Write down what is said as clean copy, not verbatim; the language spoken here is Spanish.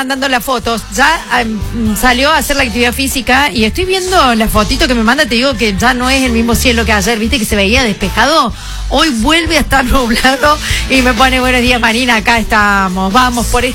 mandando las fotos, ya salió a hacer la actividad física y estoy viendo la fotito que me manda, te digo que ya no es el mismo cielo que ayer, viste que se veía despejado, hoy vuelve a estar nublado y me pone buenos días Marina, acá estamos, vamos por